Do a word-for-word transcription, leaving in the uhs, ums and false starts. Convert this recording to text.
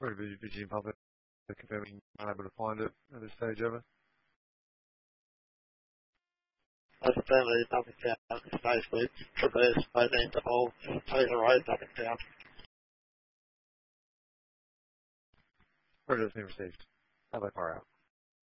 Very busy, busy in public. Confirming unable to find it at this stage ever. As a family, nothing found. Basically, traversed both ends of all Taylor Road, nothing found. Roger, has been received. How about far out?